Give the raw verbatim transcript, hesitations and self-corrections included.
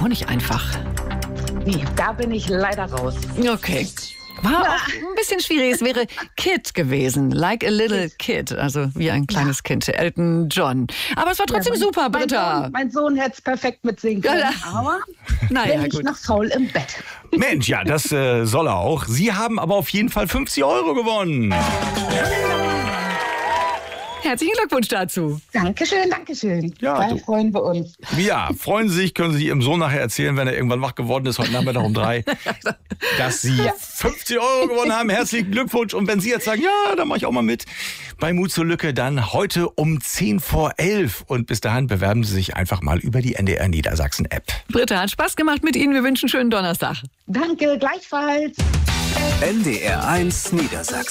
auch nicht einfach. Nee, da bin ich leider raus. Okay. War auch ein bisschen schwierig. Es wäre Kid gewesen. Like a little kid. Also wie ein kleines ja. Kind. Elton John. Aber es war trotzdem ja, mein, super, Britta. Mein Sohn, mein Sohn hätte es perfekt mitsingen können. Ja, aber naja, bin ich gut. noch faul im Bett. Mensch, ja, das äh, soll er auch. Sie haben aber auf jeden Fall fünfzig Euro gewonnen. Herzlichen Glückwunsch dazu. Dankeschön, Dankeschön. Ja, da freuen wir uns. Ja, freuen Sie sich, können Sie Ihrem Sohn nachher erzählen, wenn er irgendwann wach geworden ist, heute Nachmittag um drei, dass Sie ja. fünfzig Euro gewonnen haben. Herzlichen Glückwunsch. Und wenn Sie jetzt sagen, ja, dann mache ich auch mal mit bei Mut zur Lücke, dann heute um zehn vor elf. Und bis dahin bewerben Sie sich einfach mal über die N D R Niedersachsen App. Britta, hat Spaß gemacht mit Ihnen. Wir wünschen einen schönen Donnerstag. Danke, gleichfalls. N D R eins Niedersachsen.